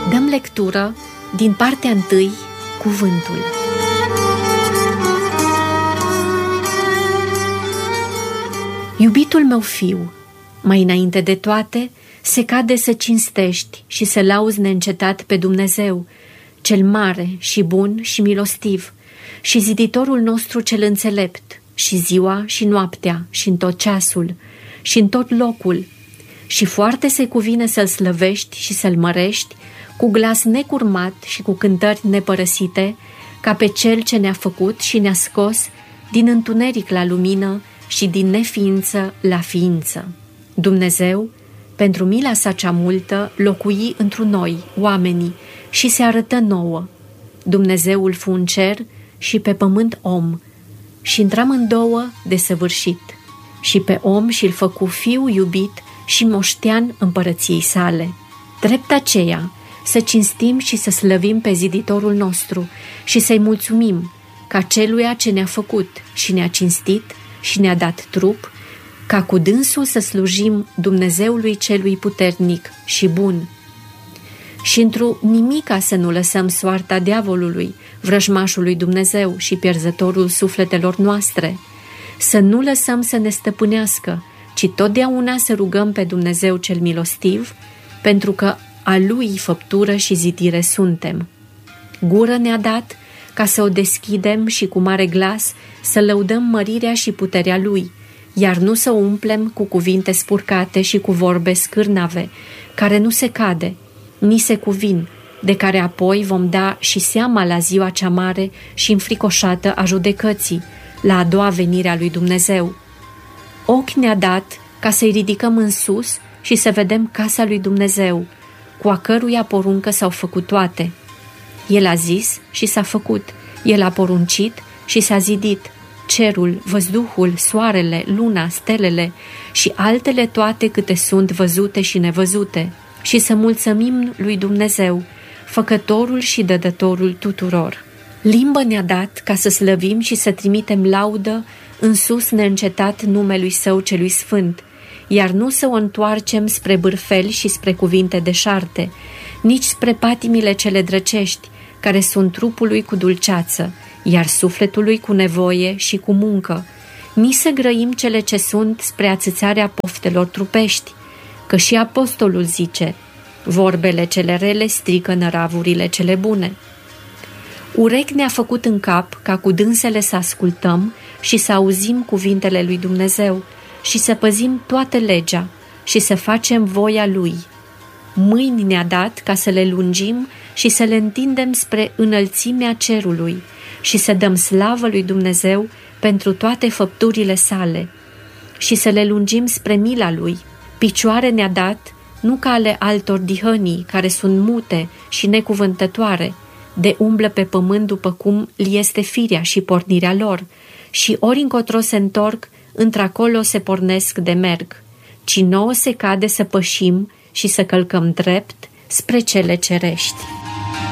Dăm lectură din partea 1, Cuvântul. Iubitul meu fiu, mai înainte de toate, se cade să cinstești și să lauzi neîncetat pe Dumnezeu, cel mare și bun și milostiv, și ziditorul nostru cel înțelept, și ziua și noaptea, și în tot ceasul, și în tot locul, și foarte se cuvine să-L slăvești și să-L mărești, cu glas necurmat și cu cântări nepărăsite, ca pe Cel ce ne-a făcut și ne-a scos din întuneric la lumină și din neființă la ființă. Dumnezeu, pentru mila sa cea multă, locui întru noi, oamenii, și se arătă nouă. Dumnezeul fu în cer și pe pământ om, și intram în două desăvârșit, și pe om și-l făcu fiu iubit și moștean împărăției sale. Drept aceea, să cinstim și să slăvim pe ziditorul nostru și să-i mulțumim ca celuia ce ne-a făcut și ne-a cinstit și ne-a dat trup, ca cu dânsul să slujim Dumnezeului celui puternic și bun. Și într-o nimica să nu lăsăm soarta diavolului, vrăjmașului Dumnezeu și pierzătorul sufletelor noastre, să nu lăsăm să ne stăpânească, ci totdeauna să rugăm pe Dumnezeu cel milostiv, pentru că a Lui făptură și zidire suntem. Gură ne-a dat ca să o deschidem și cu mare glas să lăudăm mărirea și puterea Lui, iar nu să o umplem cu cuvinte spurcate și cu vorbe scârnave, care nu se cade, ni se cuvin, de care apoi vom da și seama la ziua cea mare și înfricoșată a judecății, la a doua venire a lui Dumnezeu. Ochi ne-a dat ca să-i ridicăm în sus și să vedem casa lui Dumnezeu, cu a căruia poruncă s-au făcut toate. El a zis și s-a făcut, El a poruncit și s-a zidit cerul, văzduhul, soarele, luna, stelele și altele toate câte sunt văzute și nevăzute, și să mulțumim lui Dumnezeu, făcătorul și dădătorul tuturor. Limbă ne-a dat ca să slăvim și să trimitem laudă în sus neîncetat numelui Său celui sfânt, iar nu să o întoarcem spre bârfeli și spre cuvinte deșarte, nici spre patimile cele drăcești, care sunt trupului cu dulceață, iar sufletului cu nevoie și cu muncă, nici să grăim cele ce sunt spre ațățarea poftelor trupești, că și apostolul zice, vorbele cele rele strică năravurile cele bune. Urechi ne-a făcut în cap ca cu dânsele să ascultăm și să auzim cuvintele lui Dumnezeu și să păzim toată legea și să facem voia Lui. Mâini ne-a dat ca să le lungim și să le întindem spre înălțimea cerului și să dăm slavă lui Dumnezeu pentru toate făpturile sale și să le lungim spre mila Lui. Picioare ne-a dat, nu ca ale altor dihănii care sunt mute și necuvântătoare, de umblă pe pământ după cum li este firea și pornirea lor, și ori încotro se întorc, într-acolo se pornesc de merg, ci nouă se cade să pășim și să călcăm drept spre cele cerești.